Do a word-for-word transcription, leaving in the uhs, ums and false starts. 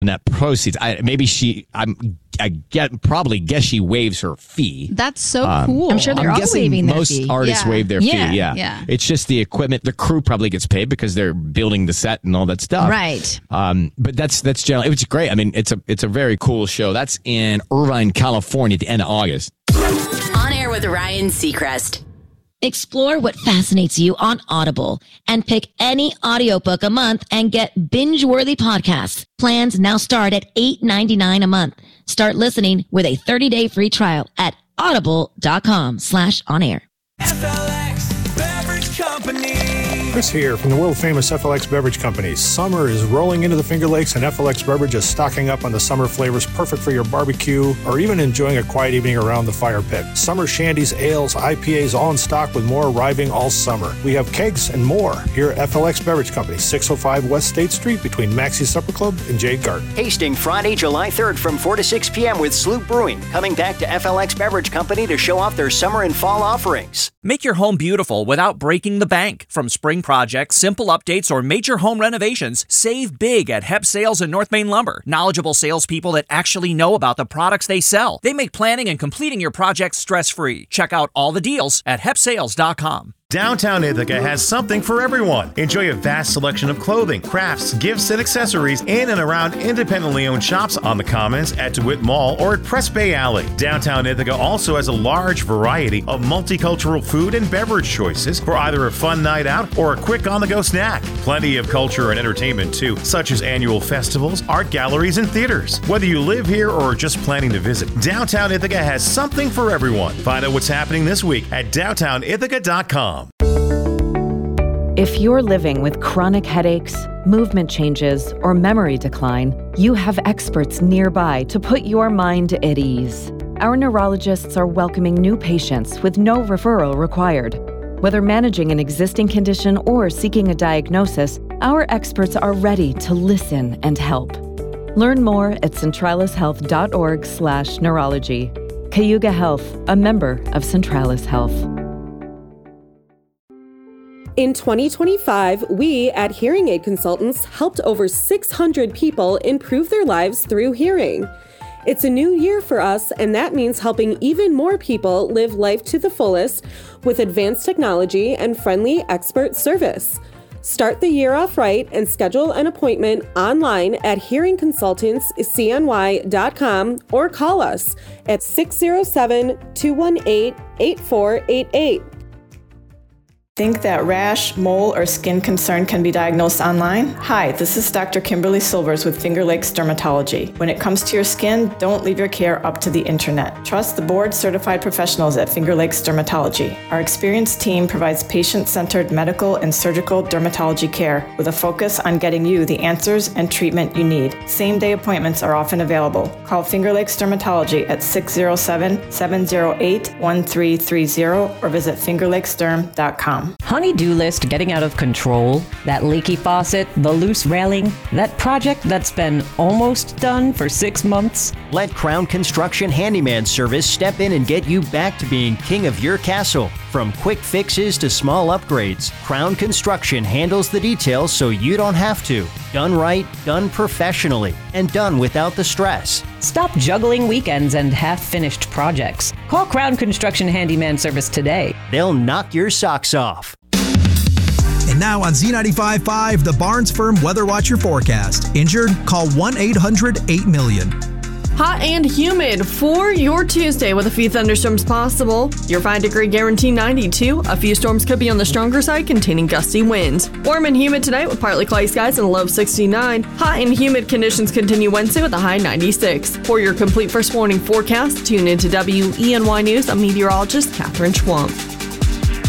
net proceeds. I, maybe she, I'm, I get probably guess she waives her fee. That's so um, cool. I'm sure they're I'm all guessing waiving their most fee. artists Yeah. waive their Yeah, fee. Yeah. yeah. It's just the equipment. The crew probably gets paid because they're building the set and all that stuff. Right. Um, but that's that's generally, it's great. I mean, it's a it's a very cool show. That's in Irvine, California, at the end of August. On Air with Ryan Seacrest. Explore what fascinates you on Audible and pick any audiobook a month and get binge-worthy podcasts. Plans now start at eight ninety-nine a month. Start listening with a thirty-day free trial at audible.com slash on air. F L X Beverage Company. Chris here from the world-famous F L X Beverage Company. Summer is rolling into the Finger Lakes, and F L X Beverage is stocking up on the summer flavors perfect for your barbecue or even enjoying a quiet evening around the fire pit. Summer shandies, ales, I P As, all in stock with more arriving all summer. We have kegs and more here at F L X Beverage Company, six oh five West State Street between Maxie's Supper Club and Jade Garden. Tasting Friday, July third from four to six p.m. with Sloop Brewing, coming back to F L X Beverage Company to show off their summer and fall offerings. Make your home beautiful without breaking the bank. From spring projects, simple updates, or major home renovations, save big at Hep Sales and North Main Lumber. Knowledgeable salespeople that actually know about the products they sell. They make planning and completing your projects stress-free. Check out all the deals at hep sales dot com. Downtown Ithaca has something for everyone. Enjoy a vast selection of clothing, crafts, gifts, and accessories in and around independently owned shops on the Commons, at DeWitt Mall, or at Press Bay Alley. Downtown Ithaca also has a large variety of multicultural food and beverage choices for either a fun night out or a quick on-the-go snack. Plenty of culture and entertainment too, such as annual festivals, art galleries, and theaters. Whether you live here or are just planning to visit, Downtown Ithaca has something for everyone. Find out what's happening this week at downtown ithaca dot com. If you're living with chronic headaches, movement changes, or memory decline, you have experts nearby to put your mind at ease. Our neurologists are welcoming new patients with no referral required. Whether managing an existing condition or seeking a diagnosis, our experts are ready to listen and help. Learn more at centralis health dot org slash neurology. Cayuga Health, a member of Centralis Health. In twenty twenty-five, we at Hearing Aid Consultants helped over six hundred people improve their lives through hearing. It's a new year for us, and that means helping even more people live life to the fullest with advanced technology and friendly expert service. Start the year off right and schedule an appointment online at hearing consultants c n y dot com or call us at six oh seven, two one eight, eight four eight eight. Think that rash, mole, or skin concern can be diagnosed online? Hi, this is Doctor Kimberly Silvers with Finger Lakes Dermatology. When it comes to your skin, don't leave your care up to the internet. Trust the board-certified professionals at Finger Lakes Dermatology. Our experienced team provides patient-centered medical and surgical dermatology care with a focus on getting you the answers and treatment you need. Same-day appointments are often available. Call Finger Lakes Dermatology at six oh seven, seven oh eight, one three three oh or visit finger lakes derm dot com. Honey-do list getting out of control, that leaky faucet, the loose railing, that project that's been almost done for six months. Let Crown Construction Handyman Service step in and get you back to being king of your castle. From quick fixes to small upgrades, Crown Construction handles the details so you don't have to. Done right, done professionally, and done without the stress. Stop juggling weekends and half-finished projects. Call Crown Construction Handyman Service today. They'll knock your socks off. And now on Z ninety-five point five, the Barnes Firm Weather Watcher forecast. Injured? Call one eight hundred eight million. Hot and humid for your Tuesday with a few thunderstorms possible. Your five degree guarantee ninety-two. A few storms could be on the stronger side containing gusty winds. Warm and humid tonight with partly cloudy skies and a low of sixty-nine. Hot and humid conditions continue Wednesday with a high ninety-six. For your complete first warning forecast, tune into W E N Y News. I'm meteorologist Catherine Schwamp.